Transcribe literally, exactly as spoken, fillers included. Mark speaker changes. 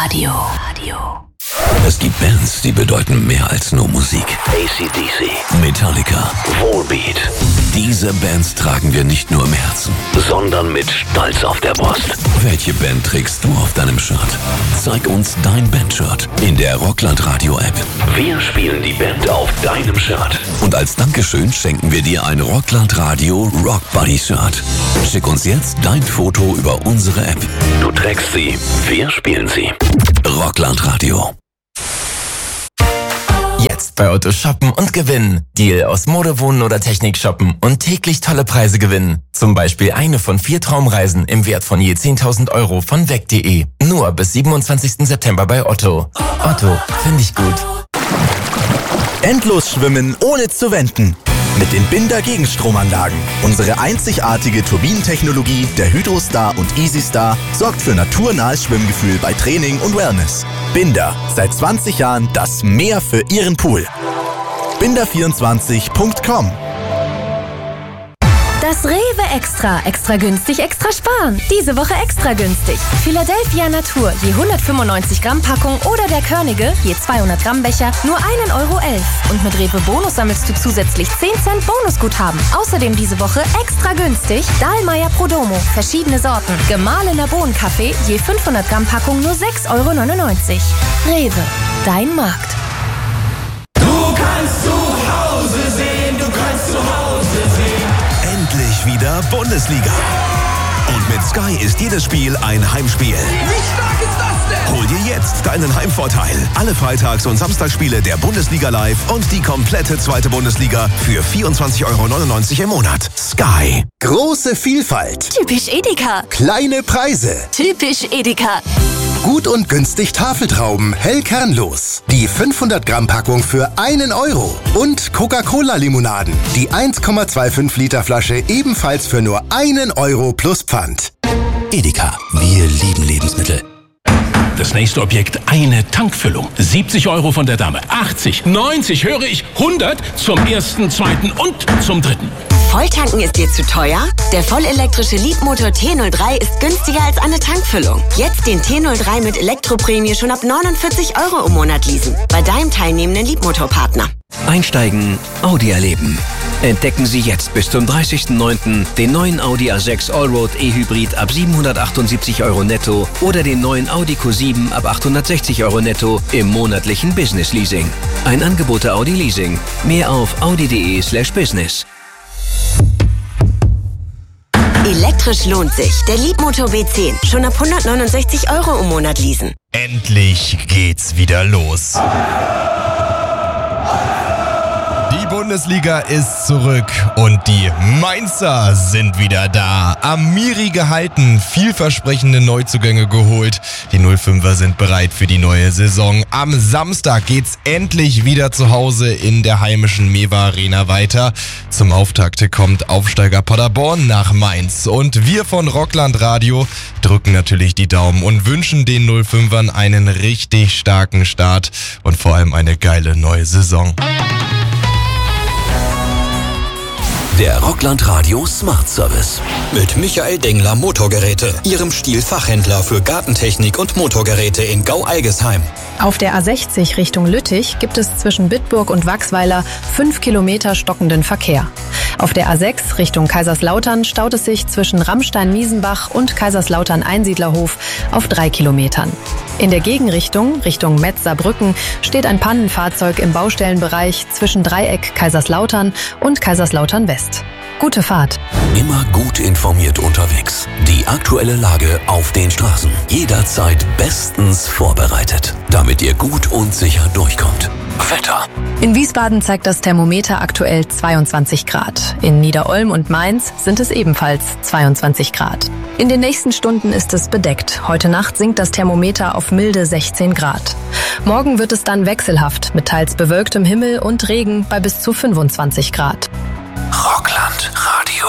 Speaker 1: Radio. Radio.
Speaker 2: Es gibt Bands, die bedeuten mehr als nur Musik. A C D C, Metallica, Volbeat. Diese Bands tragen wir nicht nur im Herzen, sondern mit Stolz auf der Brust. Welche Band trägst du auf deinem Shirt? Zeig uns dein Bandshirt in der Rockland Radio App. Wir spielen die Band auf deinem Shirt. Und als Dankeschön schenken wir dir ein Rockland Radio Rock Buddy Shirt. Schick uns jetzt dein Foto über unsere App. Du trägst sie, wir spielen sie. Rockland Radio.
Speaker 3: Jetzt bei Otto shoppen und gewinnen. Deal aus Mode, Wohnen oder Technik shoppen und täglich tolle Preise gewinnen. Zum Beispiel eine von vier Traumreisen im Wert von je zehntausend Euro von weg punkt de. Nur bis siebenundzwanzigsten September bei Otto. Otto, finde ich gut.
Speaker 4: Endlos schwimmen ohne zu wenden. Mit den Binder Gegenstromanlagen. Unsere einzigartige Turbinentechnologie der Hydrostar und EasyStar sorgt für naturnahes Schwimmgefühl bei Training und Wellness. Binder, seit zwanzig Jahren das Meer für Ihren Pool. binder vierundzwanzig punkt com.
Speaker 5: Das Rewe Extra. Extra günstig, extra sparen. Diese Woche extra günstig. Philadelphia Natur, je hundertfünfundneunzig Gramm Packung oder der Körnige, je zweihundert Gramm Becher, nur ein Euro elf. Und mit Rewe Bonus sammelst du zusätzlich zehn Cent Bonusguthaben. Außerdem diese Woche extra günstig Dahlmeier Prodomo, verschiedene Sorten. Gemahlener Bohnenkaffee, je fünfhundert Gramm Packung nur sechs Euro neunundneunzig. Rewe, dein Markt.
Speaker 6: Du kannst zu Hause sehen, du kannst zu Hause sehen.
Speaker 7: Endlich wieder Bundesliga. Und mit Sky ist jedes Spiel ein Heimspiel.
Speaker 6: Wie stark ist das denn?
Speaker 7: Hol dir jetzt deinen Heimvorteil. Alle Freitags- und Samstagsspiele der Bundesliga live und die komplette zweite Bundesliga für vierundzwanzig Euro neunundneunzig im Monat. Sky.
Speaker 4: Große Vielfalt.
Speaker 5: Typisch Edeka.
Speaker 4: Kleine Preise.
Speaker 5: Typisch Edeka.
Speaker 4: Gut und günstig Tafeltrauben, hell kernlos. Die fünfhundert Gramm Packung für einen Euro. Und Coca-Cola-Limonaden. Die eins Komma fünfundzwanzig Liter Flasche ebenfalls für nur einen Euro plus Pfand.
Speaker 2: Edeka, wir lieben Lebensmittel.
Speaker 8: Das nächste Objekt, eine Tankfüllung. siebzig Euro von der Dame, achtzig, neunzig, höre ich, hundert zum ersten, zweiten und zum dritten.
Speaker 1: Volltanken ist dir zu teuer? Der vollelektrische Leapmotor T null drei ist günstiger als eine Tankfüllung. Jetzt den T null drei mit Elektroprämie schon ab neunundvierzig Euro im Monat leasen. Bei deinem teilnehmenden Leapmotor-Partner.
Speaker 9: Einsteigen, Audi erleben. Entdecken Sie jetzt bis zum dreißigsten neunten den neuen Audi A sechs Allroad E-Hybrid ab siebenhundertachtundsiebzig Euro netto oder den neuen Audi Q sieben ab achthundertsechzig Euro netto im monatlichen Business Leasing. Ein Angebot der Audi Leasing. Mehr auf audi.de slash business.
Speaker 1: Elektrisch lohnt sich. Der Leapmotor W zehn. Schon ab hundertneunundsechzig Euro im Monat leasen.
Speaker 10: Endlich geht's wieder los. Die Bundesliga ist zurück und die Mainzer sind wieder da. Amiri gehalten, vielversprechende Neuzugänge geholt. Die null fünfer sind bereit für die neue Saison. Am Samstag geht's endlich wieder zu Hause in der heimischen Mewa Arena weiter. Zum Auftakt kommt Aufsteiger Paderborn nach Mainz. Und wir von Rockland Radio drücken natürlich die Daumen und wünschen den null fünfern einen richtig starken Start und vor allem eine geile neue Saison.
Speaker 2: Der Rockland Radio Smart Service.
Speaker 11: Mit Michael Dengler Motorgeräte, Ihrem Stihl-Fachhändler für Gartentechnik und Motorgeräte in Gau-Algesheim.
Speaker 12: Auf der A sechzig Richtung Lüttich gibt es zwischen Bitburg und Wachsweiler fünf Kilometer stockenden Verkehr. Auf der A sechs Richtung Kaiserslautern staut es sich zwischen Rammstein-Miesenbach und Kaiserslautern-Einsiedlerhof auf drei Kilometern. In der Gegenrichtung, Richtung Metz-Saarbrücken, steht ein Pannenfahrzeug im Baustellenbereich zwischen Dreieck Kaiserslautern und Kaiserslautern West. Gute Fahrt.
Speaker 2: Immer gut informiert unterwegs. Die aktuelle Lage auf den Straßen. Jederzeit bestens vorbereitet, damit ihr gut und sicher durchkommt. Wetter.
Speaker 12: In Wiesbaden zeigt das Thermometer aktuell zweiundzwanzig Grad. In Niederolm und Mainz sind es ebenfalls zweiundzwanzig Grad. In den nächsten Stunden ist es bedeckt. Heute Nacht sinkt das Thermometer auf milde sechzehn Grad. Morgen wird es dann wechselhaft mit teils bewölktem Himmel und Regen bei bis zu fünfundzwanzig Grad.
Speaker 2: Rockland